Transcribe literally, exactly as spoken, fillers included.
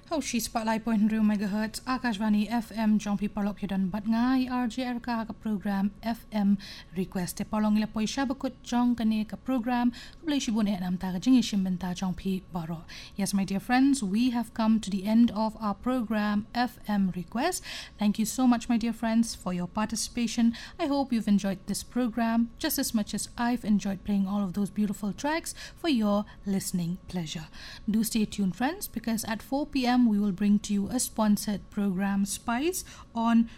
Haushi Spotlight point two megahertz Akashvani F M Jompi Palok Yudan Bat Ngai R J R ka ka program F M Request te palong ila poi shabakut jong kane ka program kublai shibune nam ta jingi shimbenta Jompi Baro. Yes, my dear friends, we have come to the end of our program F M Request. Thank you so much, my dear friends, for your participation. I hope you've enjoyed this program just as much as I've enjoyed playing all of those beautiful tracks for your listening pleasure. Do stay tuned, friends, because at four p.m. we will bring to you a sponsored program, Spice, on